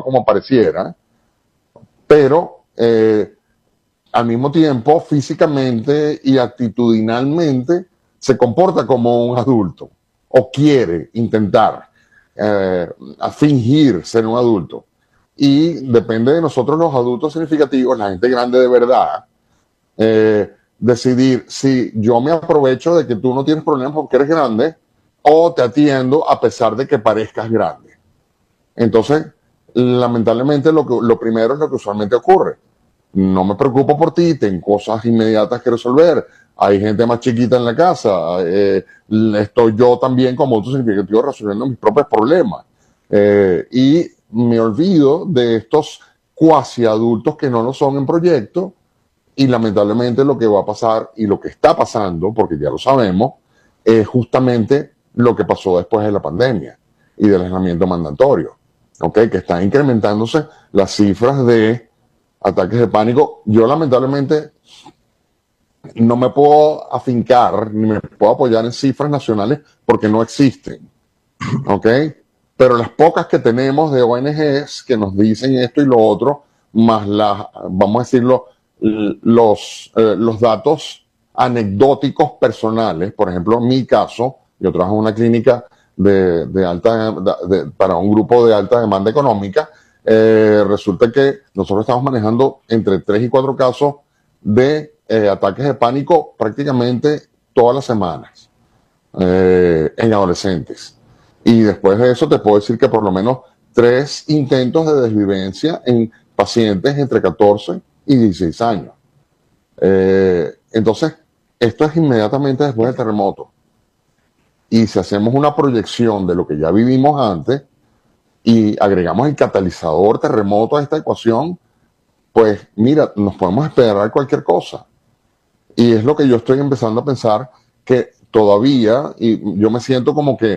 como pareciera, pero al mismo tiempo, físicamente y actitudinalmente, se comporta como un adulto o quiere intentar a fingir ser un adulto. Y depende de nosotros los adultos significativos, la gente grande de verdad, decidir si yo me aprovecho de que tú no tienes problemas porque eres grande o te atiendo a pesar de que parezcas grande. Entonces, lamentablemente lo primero es lo que usualmente ocurre. No me preocupo por ti, tengo cosas inmediatas que resolver. Hay gente más chiquita en la casa. Estoy yo también como otro significativo resolviendo mis propios problemas. Y me olvido de estos cuasi adultos que no lo son en proyecto. Y lamentablemente lo que va a pasar y lo que está pasando, porque ya lo sabemos, es justamente lo que pasó después de la pandemia y del aislamiento mandatorio. ¿Okay? Que están incrementándose las cifras de ataques de pánico. Yo lamentablemente no me puedo afincar ni me puedo apoyar en cifras nacionales porque no existen, ¿ok? Pero las pocas que tenemos de ONGs que nos dicen esto y lo otro, más las, vamos a decirlo, los datos anecdóticos personales, por ejemplo, en mi caso, yo trabajo en una clínica para un grupo de alta demanda económica. Resulta que nosotros estamos manejando entre 3 y 4 casos de ataques de pánico prácticamente todas las semanas en adolescentes. Y después de eso te puedo decir que por lo menos 3 intentos de desvivencia en pacientes entre 14 y 16 años. Entonces, esto es inmediatamente después del terremoto. Y si hacemos una proyección de lo que ya vivimos antes y agregamos el catalizador terremoto a esta ecuación, pues mira, nos podemos esperar cualquier cosa. Y es lo que yo estoy empezando a pensar, que todavía, y yo me siento como que,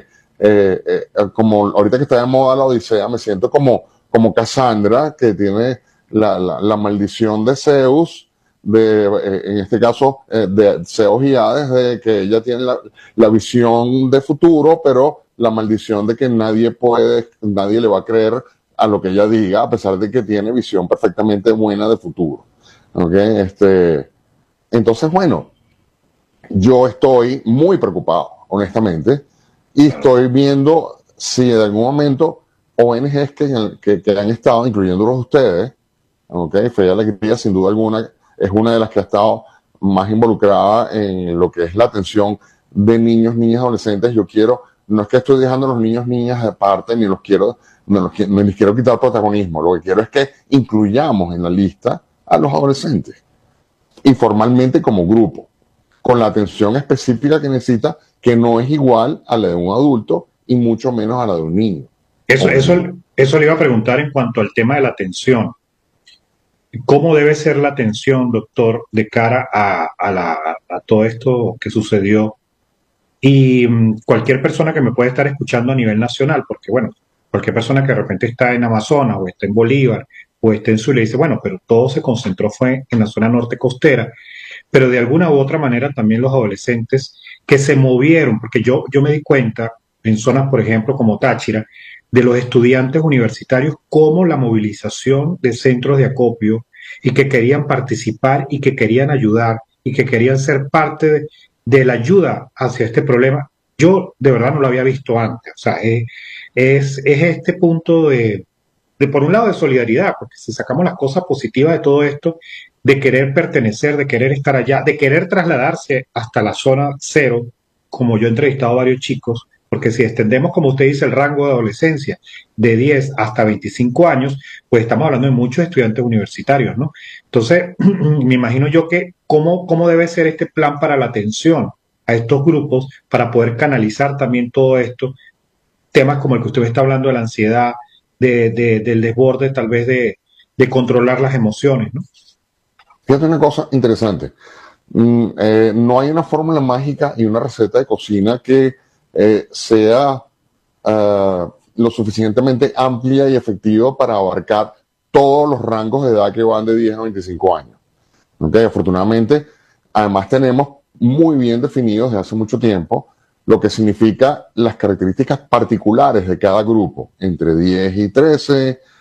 como ahorita que está de moda la Odisea, me siento como Cassandra, que tiene la maldición de Zeus, en este caso de Zeus y Hades, de que ella tiene la visión de futuro, pero la maldición de que nadie le va a creer a lo que ella diga, a pesar de que tiene visión perfectamente buena de futuro. ¿Okay? Entonces, bueno, yo estoy muy preocupado, honestamente, y estoy viendo si en algún momento ONGs que han estado, incluyéndolos ustedes, ¿okay? Fe y Alegría, sin duda alguna, es una de las que ha estado más involucrada en lo que es la atención de niños, niñas, adolescentes. No es que estoy dejando a los niños, niñas aparte, ni les quiero quitar protagonismo. Lo que quiero es que incluyamos en la lista a los adolescentes y formalmente como grupo, con la atención específica que necesita, que no es igual a la de un adulto y mucho menos a la de un niño. Eso le iba a preguntar en cuanto al tema de la atención. ¿Cómo debe ser la atención, doctor, de cara a todo esto que sucedió? Y cualquier persona que me pueda estar escuchando a nivel nacional, porque bueno, cualquier persona que de repente está en Amazonas o está en Bolívar o está en Zulia, dice, bueno, pero todo se concentró fue en la zona norte costera, pero de alguna u otra manera también los adolescentes que se movieron, porque yo me di cuenta en zonas, por ejemplo, como Táchira, de los estudiantes universitarios, como la movilización de centros de acopio y que querían participar y que querían ayudar y que querían ser parte de la ayuda hacia este problema. Yo de verdad no lo había visto antes. O sea, es este punto por un lado, de solidaridad, porque si sacamos las cosas positivas de todo esto, de querer pertenecer, de querer estar allá, de querer trasladarse hasta la zona cero, como yo he entrevistado a varios chicos, porque si extendemos, como usted dice, el rango de adolescencia de 10 hasta 25 años, pues estamos hablando de muchos estudiantes universitarios, ¿no? Entonces, me imagino yo que cómo debe ser este plan para la atención a estos grupos para poder canalizar también todo esto, temas como el que usted me está hablando de la ansiedad, del desborde, tal vez de controlar las emociones, ¿no? Fíjate una cosa interesante. No hay una fórmula mágica y una receta de cocina que sea lo suficientemente amplia y efectiva para abarcar todos los rangos de edad que van de 10 a 25 años. ¿Okay? Afortunadamente, además tenemos muy bien definidos desde hace mucho tiempo lo que significa las características particulares de cada grupo, entre 10 y 13,